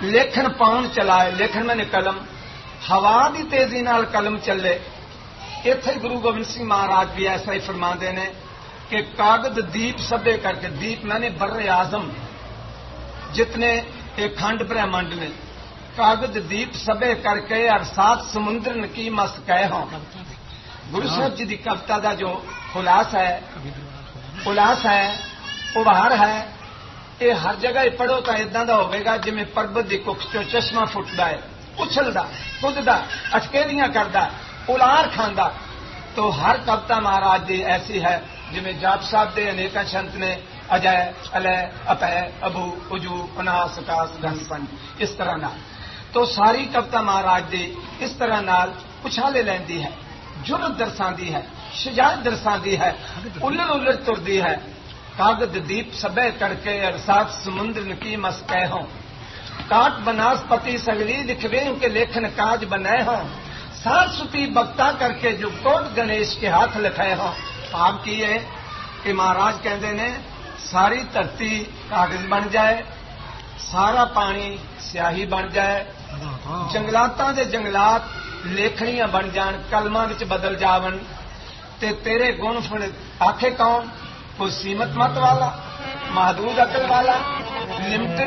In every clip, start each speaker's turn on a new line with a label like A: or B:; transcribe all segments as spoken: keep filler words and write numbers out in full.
A: लेखन पाउन चलाए, लेखन मैंने कलम, हवा की तेजी नाल कलम चले। इत्थे गुरु गोबिंद सिंह महाराज भी ऐसा ही फरमाते हैं कि कागज दीप सभे करके, दीप मैंने बर्रे आजम जितने एक खंड ब्रह्मांड ने, कागज दीप सभे करके और सात समुद्रन की मस कह हो। गुरु साहब जी की कविता का जो खुलासा है, उलास है, उभार है, ये हर जगह पढ़ो तो इदा का होगा जिमें पर्वत की कुख चो चश्मा फुटता है, उछलता कुदता अटकेलियां करता उलार खांदा। तो हर कविता महाराज की ऐसी है जिमें जाप साहब के अनेक छंत ने अजय अलय अपय अभू उजू अनास कास घन पंज, इस तरह नाल। तो सारी कविता महाराज की इस तरह नाल उछाले लैंदी है, जुर्रत दर्शांदी है, शुजात दर्शांदी है, उलर उलर तुरदी है। कागज दीप सबे करके अरसात समुद्र की मस कह हो, काट बनास्पति सगली लिखवे उनके लेखन काज बनाए हो, सात सुती बक्ता करके जो कोट गणेश के हाथ लिखाए हो। आप की है कि महाराज कहते ने सारी धरती कागज बन जाए, सारा पानी स्याही बन जाए, जंगलातां दे जंगलात लेखनियां बन जान, कलमां विच बदल जावन, ते तेरे गुण फुण आखे कौन? कोई सीमत मत वाला, महदूद अकल वाला, लिमिटेड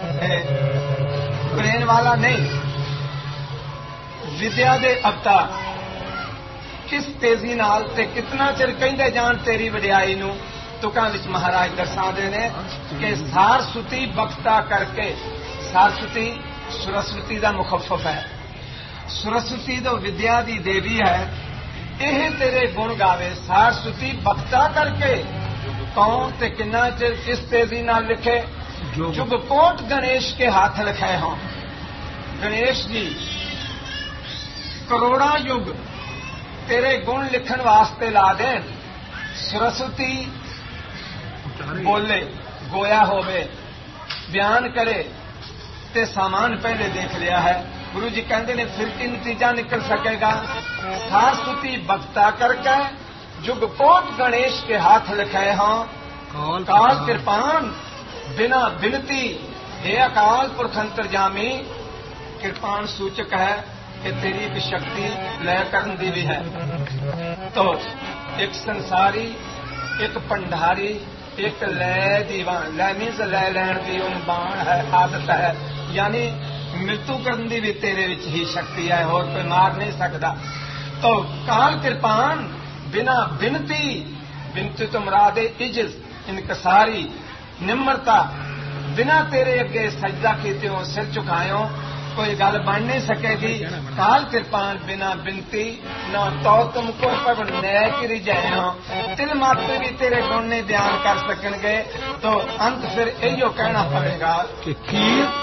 A: ब्रेन वाला नहीं। विद्या दे अवतार किस तेजी नाल ते कितना चिर कहंदे जान तेरी वडियाई नूं। तुकां विच महाराज दर्शांदे ने कि सारस्वती बख्ता करके, सारस्वती सरस्वती दा मुखफ़फ़ है, सरस्वती तो विद्या दी देवी है, यह तेरे गुण गावे। सारस्वती बख्ता करके कौन ते किन्ना चिर किस तेजी नाल लिखे? जुग कोट गणेश के हाथ लिखे हों। गणेश जी करोड़ा युग तेरे गुण लिखन वास्ते ला देन। सरस्वती बोले, गोया होवे, बयान करे ते सामान पहले देख लिया है। गुरु जी कहते ने फिर की नतीजा निकल सकेगा? सारस्वती बख्ता करके जुग कोट गणेश के हाथ लिखे हों। काल कृपान बिना बिनती, हे अकाल पुरख अंतर्यामी। कृपान सूचक है कि तेरी भी शक्ति लय करन दी भी है। तो एक संसारी, एक भंडारी, एक लय दीवान, लय मीन्स लय लैन दी उन बाण है, आदत है, यानी मृत्यु करन दी भी तेरे विच ही शक्ति है, और कोई मार नहीं सकता। तो काल कृपान बिना बिनती, बिनती तो मुरादे इज्जत, इनकसारी, निम्रता, बिना तेरे अगे सजदा कीते सिर चुकायो कोई गल बन नहीं सकेगी। काल कृपान बिना बिनती न तो तुमको पर नय की रिझाए हो। तिल मात्र भी तेरे गुण नहीं बयान कर सकणगे। तो अंत फिर इहो कहना पड़ेगा कि खीर